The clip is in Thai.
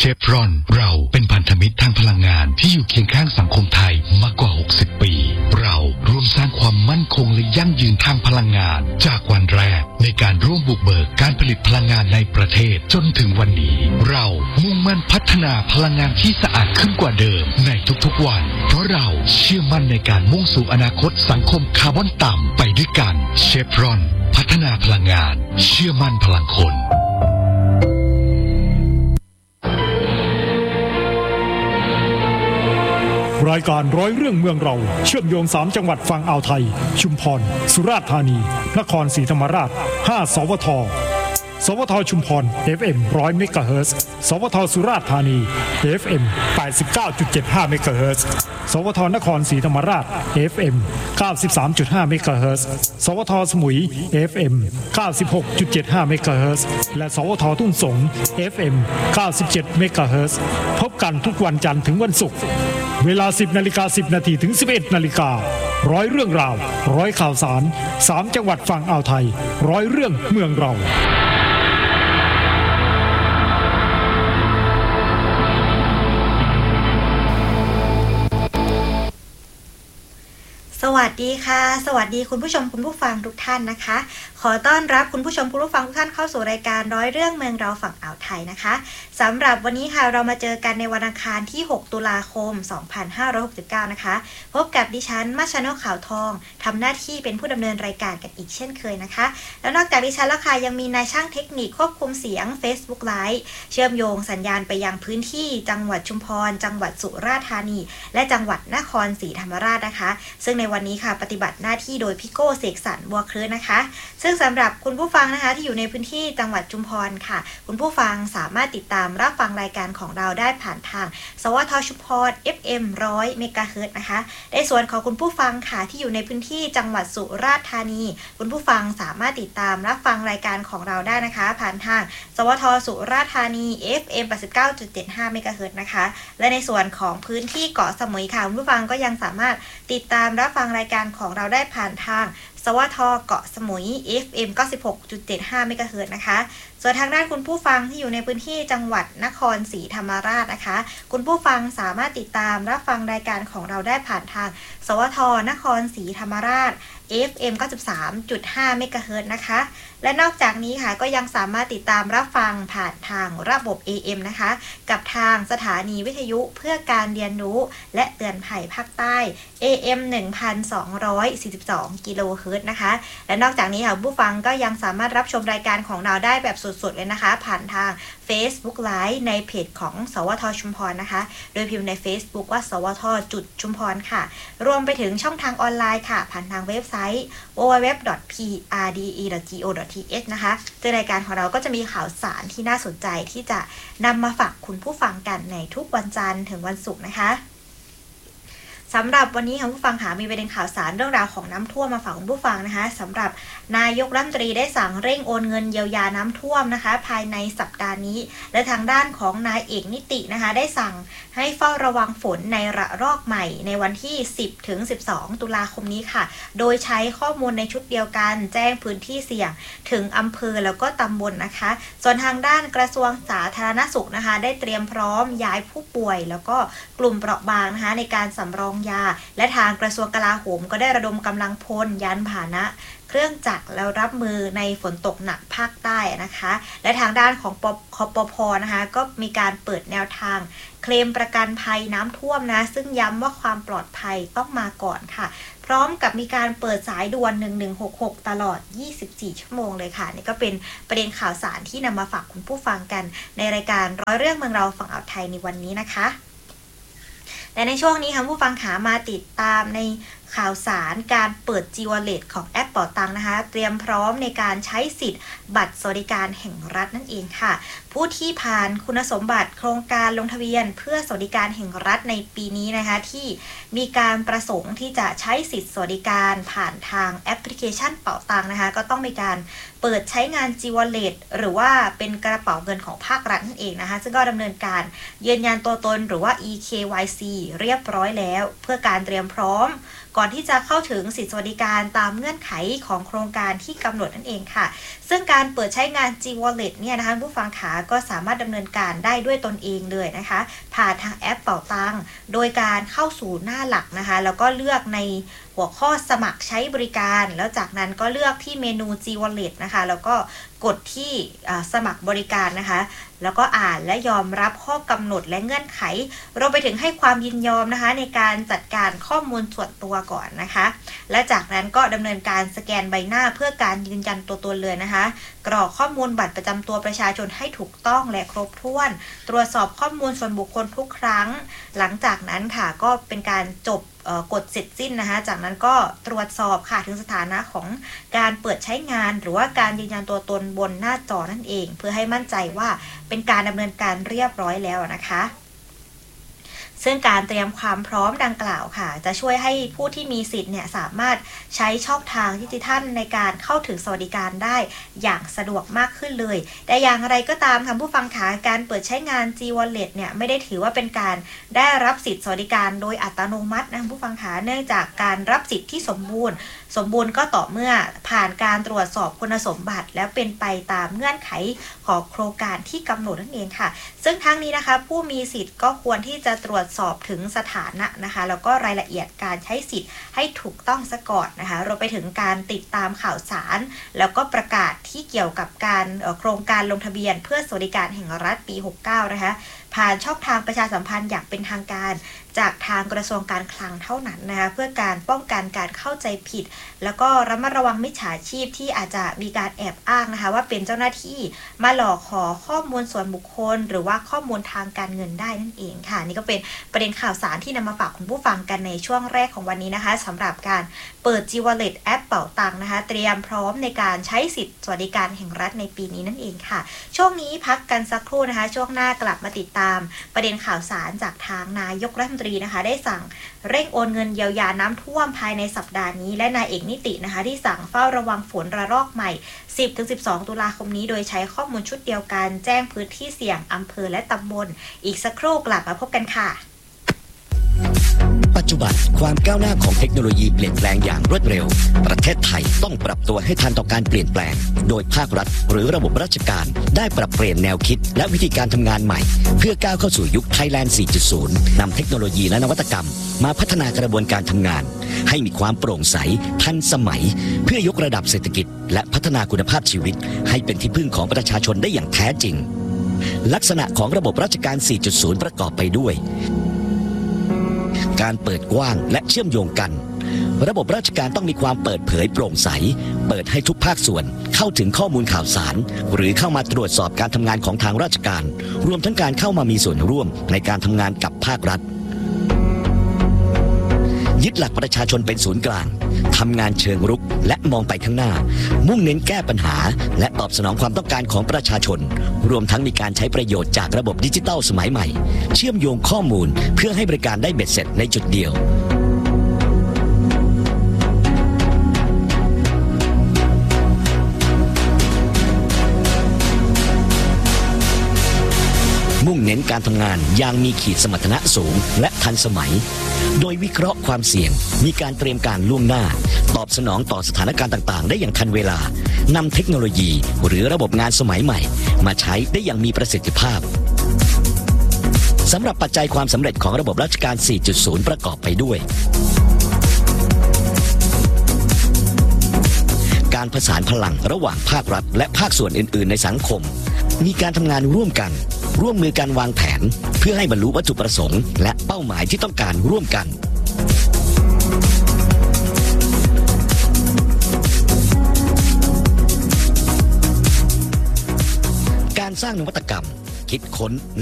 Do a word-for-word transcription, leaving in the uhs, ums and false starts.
ฟรอนเราเป็นพันธมิตรทางพลังงานที่อยู่เคียงข้างสังคมไทยมากกว่าหกสิบปีเราร่วมสร้างความมั่นคงและยั่งยืนทางพลังงานจากวันแรกในการร่วมบุกเบิกการผลิตพลังงานในประเทศจนถึงวันนี้เรามุ่งมั่นพัฒนาพลังงานที่สะอาดขึ้นกว่าเดิมในทุกๆวันเพราะเราเชื่อมั่นในการมุ่งสู่อนาคตสังคมคาร์บอนต่ำไปด้วยกันเชฟรอนพัฒนาพลังงานเชื่อมั่นพลังคนรายการร้อยเรื่องเมืองเราเชื่อมโยงสามจังหวัดฝั่งอ่าวไทยชุมพรสุราษฎร์ธานีนครศรีธรรมราชห้าสวทสวทชุมพร เอฟ เอ็ม หนึ่งร้อย เมกะเฮิรตซ์สวทสุราษฎร์ธานี เอฟ เอ็ม แปดสิบเก้าจุดเจ็ดห้า เมกะเฮิรตซ์สวทนครศรีธรรมราช เอฟ เอ็ม เก้าสิบสามจุดห้า เมกะเฮิรตซ์สวทสมุย เอฟ เอ็ม เก้าสิบหกจุดเจ็ดห้า เมกะเฮิรตซ์และสวททุ่งสง เอฟ เอ็ม เก้าสิบเจ็ด เมกะเฮิรตซ์พบกันทุกวันจันทร์ถึงวันศุกร์เวลา สิบนาฬิกาสิบนาทีถึง สิบเอ็ดนาฬิการ้อยเรื่องราวร้อยข่าวสารสามจังหวัดฝั่งอ่าวไทยร้อยเรื่องเมืองเราสวัสดีค่ะสวัสดีคุณผู้ชมคุณผู้ฟังทุกท่านนะคะขอต้อนรับคุณผู้ชมคุณผู้ฟังทุกท่านเข้าสู่รายการร้อยเรื่องเมืองเราฝั่งอ่าวไทยนะคะสำหรับวันนี้ค่ะเรามาเจอกันในวันอังคารที่หกตุลาคมสองพันห้าร้อยหกสิบเก้านะคะพบกับดิฉันมัชชนกขาวทองทำหน้าที่เป็นผู้ดำเนินรายการกันอีกเช่นเคยนะคะแล้วนอกจากดิฉันแล้วค่ะยังมีนายช่างเทคนิคควบคุมเสียง Facebook Live เชื่อมโยงสัญญาณไปยังพื้นที่จังหวัดชุมพรจังหวัดสุราษฎร์ธานีและจังหวัดนครศรีธรรมราชนะคะซึ่งในวันนี้ค่ะปฏิบัติหน้าที่โดยพี่โก้เสกสรรบัวคลื้นนะคะซึ่งสำหรับคุณผู้ฟังนะคะที่อยู่ในพื้นที่จังหวัดชุมพรค่ะคุณผู้ฟังสามารถติดตามรับฟังรายการของเราได้ผ่านทางสวทชุมพร เอฟ เอ็ม หนึ่งร้อย เมกะเฮิรตซ์นะคะในส่วนของคุณผู้ฟังค่ะที่อยู่ในพื้นที่จังหวัดสุราษฎร์ธานีคุณผู้ฟังสามารถติดตามรับฟังรายการของเราได้นะคะผ่านทางสวทสุราษฎร์ธานี เอฟ เอ็ม แปดสิบเก้าจุดเจ็ดห้า เมกะเฮิรตซ์นะคะและในส่วนของพื้นที่เกาะสมุยค่ะคุณผู้ฟังก็ยังสามารถติดตามรับฟังรายการของเราได้ผ่านทางสวทเกาะสมุย เอฟ เอ็ม เก้าสิบหกจุดเจ็ดห้า เมกะเฮิรตซ์นะคะส่วนทางด้านคุณผู้ฟังที่อยู่ในพื้นที่จังหวัดนครศรีธรรมราชนะคะคุณผู้ฟังสามารถติดตามรับฟังรายการของเราได้ผ่านทางสวทนครศรีธรรมราช เอฟ เอ็ม เก้าสิบสามจุดห้า เมกะเฮิรตซ์นะคะและนอกจากนี้ค่ะก็ยังสามารถติดตามรับฟังผ่านทางระบบ เอ เอ็ม นะคะกับทางสถานีวิทยุเพื่อการเรียนรู้และเตือนภัยภาคใต้ เอ เอ็ม หนึ่งพันสองร้อยสี่สิบสอง กิโลเฮิรตซ์นะคะและนอกจากนี้ค่ะผู้ฟังก็ยังสามารถรับชมรายการของเราได้แบบสดๆเลยนะคะผ่านทาง Facebook Live ในเพจของสวทชุมพรนะคะโดยพิมพ์ใน Facebook ว่าสวทจุดชุมพรค่ะรวมไปถึงช่องทางออนไลน์ค่ะผ่านทางเว็บไซต์ ดับเบิลยู ดับเบิลยู ดับเบิลยู ดอท พี อาร์ ดี อี ดอท จี โอ ดอท ที เอช นะคะซึ่งรายการของเราก็จะมีข่าวสารที่น่าสนใจที่จะนำมาฝากคุณผู้ฟังกันในทุกวันจันทร์ถึงวันศุกร์นะคะสำหรับวันนี้ค่ะผู้ฟังค่ะมีประเด็นข่าวสารเรื่องราวของน้ำท่วมมาฝากคุณผู้ฟังนะคะสำหรับนายกรัฐมนตรีได้สั่งเร่งโอนเงินเยียวยาน้ำท่วมนะคะภายในสัปดาห์นี้และทางด้านของนายเอกนิตินะคะได้สั่งให้เฝ้าระวังฝนในระลอกใหม่ในวันที่สิบถึงสิบสองตุลาคมนี้ค่ะโดยใช้ข้อมูลในชุดเดียวกันแจ้งพื้นที่เสี่ยงถึงอำเภอแล้วก็ตำบล นะคะส่วนทางด้านกระทรวงสาธารณสุขนะคะได้เตรียมพร้อมย้ายผู้ป่วยแล้วก็กลุ่มเปราะบางนะคะในการสำรองยาและทางกระทรวงกลาโหมก็ได้ระดมกำลังพลยานพาหนะเครื่องจักรแล้วรับมือในฝนตกหนักภาคใต้นะคะและทางด้านของคปภ.นะคะก็มีการเปิดแนวทางเคลมประกันภัยน้ำท่วมนะซึ่งย้ำว่าความปลอดภัยต้องมาก่อนค่ะพร้อมกับมีการเปิดสายด่วนหนึ่งหนึ่งหกหกตลอดยี่สิบสี่ชั่วโมงเลยค่ะนี่ก็เป็นประเด็นข่าวสารที่นำมาฝากคุณผู้ฟังกันในรายการร้อยเรื่องเมืองเราฝั่งอ่าวไทยในวันนี้นะคะและในช่วงนี้ค่ะผู้ฟังขามาติดตามในข่าวสารการเปิด G-Wallet ของแอปเป๋าตังนะคะเตรียมพร้อมในการใช้สิทธิ์บัตรสวัสดิการแห่งรัฐนั่นเองค่ะผู้ที่ผ่านคุณสมบัติโครงการลงทะเบียนเพื่อสวัสดิการแห่งรัฐในปีนี้นะคะที่มีการประสงค์ที่จะใช้สิทธิ์สวัสดิการผ่านทางแอปพลิเคชันเป๋าตังนะคะก็ต้องมีการเปิดใช้งาน G-Wallet หรือว่าเป็นกระเป๋าเงินของภาครัฐนั่นเองนะคะซึ่งก็ดำเนินการยืนยันตัวตนหรือว่า อี เค วาย ซี เรียบร้อยแล้วเพื่อการเตรียมพร้อมก่อนที่จะเข้าถึงสิทธิสวัสดิการตามเงื่อนไขของโครงการที่กำหนดนั่นเองค่ะซึ่งการเปิดใช้งาน G-Wallet เนี่ยนะคะผู้ฟังขาก็สามารถดำเนินการได้ด้วยตนเองเลยนะคะผ่านทางแอปเป๋าตังโดยการเข้าสู่หน้าหลักนะคะแล้วก็เลือกในหัวข้อสมัครใช้บริการแล้วจากนั้นก็เลือกที่เมนู G-Wallet นะคะแล้วก็กดที่สมัครบริการนะคะแล้วก็อ่านและยอมรับข้อกำหนดและเงื่อนไขรวมไปถึงให้ความยินยอมนะคะในการจัดการข้อมูลส่วนตัวก่อนนะคะและจากนั้นก็ดำเนินการสแกนใบหน้าเพื่อการยืนยันตัวตนเลยนะคะกรอกข้อมูลบัตรประจำตัวประชาชนให้ถูกต้องและครบถ้วนตรวจสอบข้อมูลส่วนบุคคลทุกครั้งหลังจากนั้นค่ะก็เป็นการจบกดเสร็จสิ้นนะคะจากนั้นก็ตรวจสอบค่ะถึงสถานะของการเปิดใช้งานหรือว่าการยืนยันตัวตนบนหน้าจอนั่นเองเพื่อให้มั่นใจว่าเป็นการดำเนินการเรียบร้อยแล้วนะคะซึ่งการเตรียมความพร้อมดังกล่าวค่ะจะช่วยให้ผู้ที่มีสิทธิ์เนี่ยสามารถใช้ช่องทางดิจิทัลในการเข้าถึงสวัสดิการได้อย่างสะดวกมากขึ้นเลยแต่อย่างไรก็ตามค่ะผู้ฟังขาการเปิดใช้งาน G-Wallet เนี่ยไม่ได้ถือว่าเป็นการได้รับสิทธิสวัสดิการโดยอัตโนมัตินะผู้ฟังขาเนื่องจากการรับสิทธิที่สมบูรณ์สมบูรณ์ก็ต่อเมื่อผ่านการตรวจสอบคุณสมบัติแล้วเป็นไปตามเงื่อนไขของโครงการที่กำหนดนั่นเองค่ะซึ่งทั้งนี้นะคะผู้มีสิทธิ์ก็ควรที่จะตรวจสอบถึงสถานะนะคะแล้วก็รายละเอียดการใช้สิทธิ์ให้ถูกต้องซะก่อนนะคะรวมไปถึงการติดตามข่าวสารแล้วก็ประกาศที่เกี่ยวกับการโครงการลงทะเบียนเพื่อสวัสดิการแห่งรัฐปีหกเก้านะคะผ่านช่องทางประชาสัมพันธ์อย่างเป็นทางการจากทางกระทรวงการคลังเท่านั้นนะคะเพื่อการป้องกันการเข้าใจผิดแล้วก็ระมัดระวังมิจฉาชีพที่อาจจะมีการแอบอ้างนะคะว่าเป็นเจ้าหน้าที่มาหลอกขอข้อมูลส่วนบุคคลหรือว่าข้อมูลทางการเงินได้นั่นเองค่ะนี่ก็เป็นประเด็นข่าวสารที่นำมาฝากคุณผู้ฟังกันในช่วงแรกของวันนี้นะคะสำหรับการเปิด G-Wallet แอปเป๋าตังนะคะเตรียมพร้อมในการใช้สิทธิสวัสดิการแห่งรัฐในปีนี้นั่นเองค่ะช่วงนี้พักกันสักครู่นะคะช่วงหน้ากลับมาติดตามประเด็นข่าวสารจากทางนายกรัฐมนตรีนะคะได้สั่งเร่งโอนเงินเยียวยาน้ำท่วมภายในสัปดาห์นี้และนายเอกนิตินะคะที่สั่งเฝ้าระวังฝนระลอกใหม่ สิบถึงสิบสอง ตุลาคมนี้โดยใช้ข้อมูลชุดเดียวกันแจ้งพื้นที่เสี่ยงอำเภอและตำบลอีกสักครู่กลับมาพบกันค่ะปัจจุบันความก้าวหน้าของเทคโนโลยีเปลี่ยนแปลงอย่างรวดเร็วประเทศไทยต้องปรับตัวให้ทันต่อการเปลี่ยนแปลงโดยภาครัฐหรือระบบราชการได้ปรับเปลี่ยนแนวคิดและวิธีการทำงานใหม่เพื่อก้าวเข้าสู่ยุค Thailand สี่จุดศูนย์ นำเทคโนโลยีและนวัตกรรมมาพัฒนากระบวนการทำงานให้มีความโปร่งใสทันสมัยเพื่อยกระดับเศรษฐกิจและพัฒนาคุณภาพชีวิตให้เป็นที่พึ่งของประชาชนได้อย่างแท้จริงลักษณะของระบบราชการ สี่จุดศูนย์ ประกอบไปด้วยการเปิดกว้างและเชื่อมโยงกันระบบราชการต้องมีความเปิดเผยโปร่งใสเปิดให้ทุกภาคส่วนเข้าถึงข้อมูลข่าวสารหรือเข้ามาตรวจสอบการทำงานของทางราชการรวมทั้งการเข้ามามีส่วนร่วมในการทำงานกับภาครัฐยึดหลักประชาชนเป็นศูนย์กลางทำงานเชิงรุกและมองไปข้างหน้ามุ่งเน้นแก้ปัญหาและตอบสนองความต้องการของประชาชนรวมทั้งมีการใช้ประโยชน์จากระบบดิจิทัลสมัยใหม่เชื่อมโยงข้อมูลเพื่อให้บริการได้เบ็ดเสร็จในจุดเดียวมุ่งเน้นการทำงานอย่างมีขีดสมรรถนะสูงและทันสมัยโดยวิเคราะห์ความเสี่ยงมีการเตรียมการล่วงหน้าตอบสนองต่อสถานการณ์ต่างๆได้อย่างทันเวลานำเทคโนโลยีหรือระบบงานสมัยใหม่มาใช้ได้อย่างมีประสิทธิภาพสำหรับปัจจัยความสำเร็จของระบบราชการ สี่จุดศูนย์ ประกอบไปด้วยการผสานพลังระหว่างภาครัฐและภาคส่วนอื่นๆในสังคมมีการทำงานร่วมกันร่วมมือกันวางแผนเพื่อให้บรรลุวัตถุประสงค์และเป้าหมายที่ต้องการร่วมกันการสร้างนวัตกรรมคิดค้น